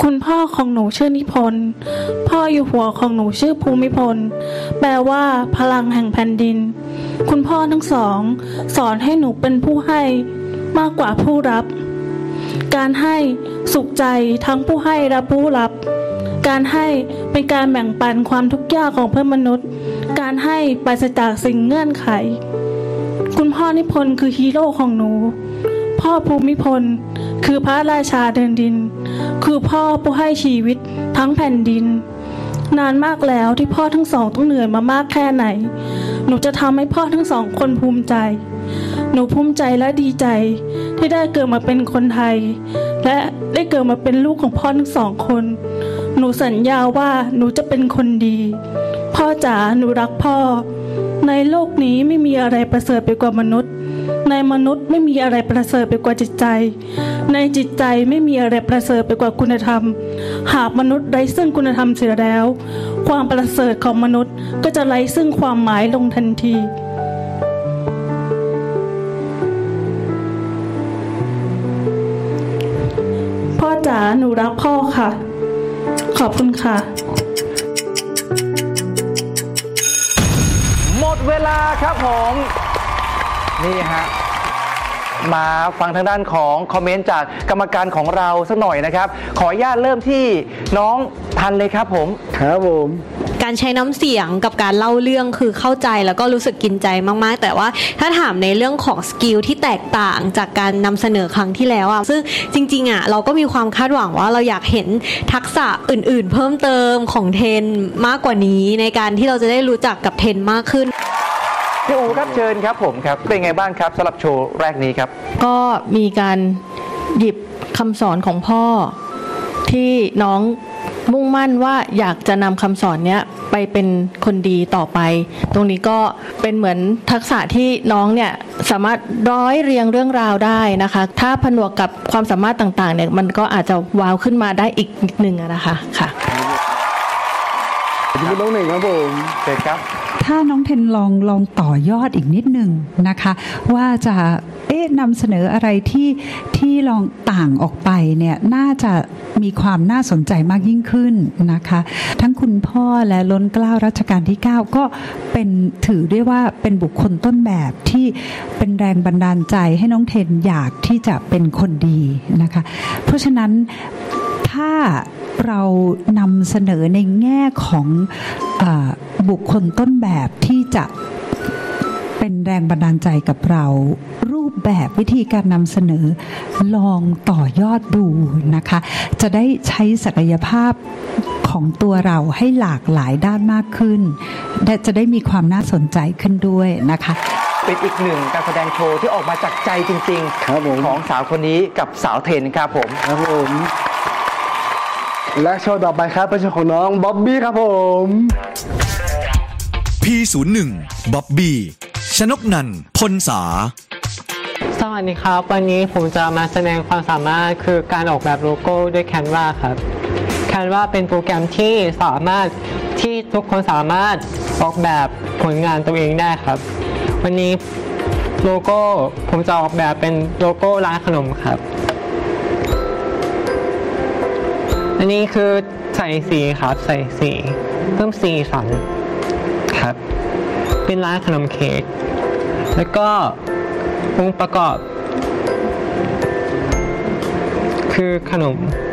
คุณพ่อของหนูชื่อนิพนธ์พ่ออยู่หัวของหนูชื่อภูมิพลแปลว่าพลังแห่งแผ่นดินคุณพ่อทั้งสองสอนให้หนูเป็นผู้ให้มากกว่าผู้รับการให้สุขใจทั้งผู้ให้และผู้รับการให้เป็นการแบ่งปันความทุกข์ยากของเพื่อนมนุษย์การให้ปราศจากสิ่งเงื่อนไขคุณพ่อนิพนธ์คือฮีโร่ของหนูพ่อภูมิพลคือพระราชาเดินดินคือพ่อผู้ให้ชีวิตทั้งแผ่นดินนานมากแล้วที่พ่อทั้งสองต้องเหนื่อยมามากแค่ไหนหนูจะทำให้พ่อทั้งสองคนภูมิใจหนูภูมิใจและดีใจที่ได้เกิดมาเป็นคนไทยและได้เกิดมาเป็นลูกของพ่อทั้งสองคนหนูสัญญาว่าหนูจะเป็นคนดีพ่อจ๋าหนูรักพ่อในโลกนี้ไม่มีอะไรประเสริฐไปกว่ามนุษย์ในมนุษย์ไม่มีอะไรประเสริฐไปกว่าจิตใจในจิตใจไม่มีอะไรประเสริฐไปกว่าคุณธรรมหากมนุษย์ไร้ซึ่งคุณธรรมเสียแล้วความประเสริฐของมนุษย์ก็จะไร้ซึ่งความหมายลงทันทีพ่อจ๋าหนูรักพ่อค่ะขอบคุณค่ะหมดเวลาครับผมนี่ฮะมาฟังทางด้านของคอมเมนต์จากกรรมการของเราสักหน่อยนะครับขออนุญาตเริ่มที่น้องทันเลยครับผมครับผมการใช้น้ำเสียงกับการเล่าเรื่องคือเข้าใจแล้วก็รู้สึกกินใจมากๆแต่ว่าถ้าถามในเรื่องของสกิลที่แตกต่างจากการนำเสนอครั้งที่แล้วซึ่งจริงๆเราก็มีความคาดหวังว่าเราอยากเห็นทักษะอื่นๆเพิ่มเติมของเทนมากกว่านี้ในการที่เราจะได้รู้จักกับเทนมากขึ้นพี่อูครับเชิญครับผมครับเป็นไงบ้างครับสำหรับโชว์แรกนี้ครับก็มีการหยิบคำสอนของพ่อที่น้องมุ่งมั่นว่าอยากจะนำคำสอนเนี้ยไปเป็นคนดีต่อไปตรงนี้ก็เป็นเหมือนทักษะที่น้องเนี่ยสามารถร้อยเรียงเรื่องราวได้นะคะถ้าผนวกกับความสามารถต่างๆเนี่ยมันก็อาจจะว้าวขึ้นมาได้อีกนิดนึงนะคะค่ะน้องหนึ่งครับผมเสร็จครับถ้าน้องเทนลองต่อยอดอีกนิดนึงนะคะว่าจะนำเสนออะไรที่ลองต่างออกไปเนี่ยน่าจะมีความน่าสนใจมากยิ่งขึ้นนะคะทั้งคุณพ่อและล้นเกล้ารัชกาลที่9ก็เป็นถือได้ว่าเป็นบุคคลต้นแบบที่เป็นแรงบันดาลใจให้น้องเทนอยากที่จะเป็นคนดีนะคะเพราะฉะนั้นถ้าเรานำเสนอในแง่ของบุคคลต้นแบบที่จะเป็นแรงบันดาลใจกับเรารูปแบบวิธีการนำเสนอลองต่อยอดดูนะคะจะได้ใช้ศักยภาพของตัวเราให้หลากหลายด้านมากขึ้นและจะได้มีความน่าสนใจขึ้นด้วยนะคะเป็นอีกหนึ่งการแสดงโชว์ที่ออกมาจากใจจริงๆของสาวคนนี้กับสาวเทนครับผมครับผมและโชว์ต่อไปครับเป็นโชว์ของน้องบ๊อบบี้ครับผม P01 บ๊อบบี้ชนกนันท์พลสาสวัสดีครับวันนี้ผมจะมาแสดงความสามารถคือการออกแบบโลโก้ด้วย Canva ครับ Canva เป็นโปรแกรมที่สามารถที่ทุกคนสามารถออกแบบผลงานตัวเองได้ครับวันนี้โลโก้ผมจะออกแบบเป็นโลโก้ร้านขนมครับอันนี้คือใส่สีครับใส่สีเพิ่มสีสันครับเป็นร้านขนมเค้กแล้วก็องค์ประกอบคือขนม